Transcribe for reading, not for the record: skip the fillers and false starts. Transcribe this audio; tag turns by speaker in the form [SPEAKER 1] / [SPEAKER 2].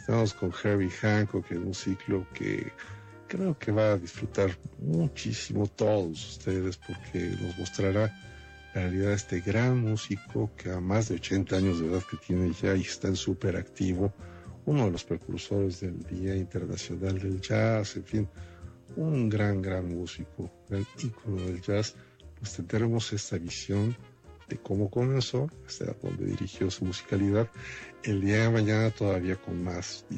[SPEAKER 1] Estamos con Herbie Hancock en un ciclo que creo que va a disfrutar muchísimo todos ustedes, porque nos mostrará la realidad de este gran músico que a más de 80 años de edad que tiene ya y está en súper activo, uno de los precursores del Día Internacional del Jazz, en fin, un gran músico, gran ícono del jazz. Pues tendremos esta visión de cómo comenzó, hasta dónde dirigió su musicalidad. El día de mañana todavía con más